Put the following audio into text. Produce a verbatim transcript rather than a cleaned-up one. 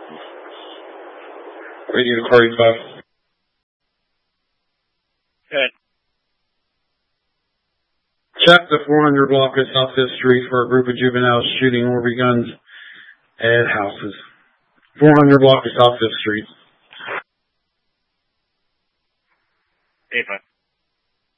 Radio to Car eighty-five. Good. Check the four hundred block of South Fifth Street for a group of juveniles shooting Orby guns at houses. four hundred block of South Fifth Street. eighty-five.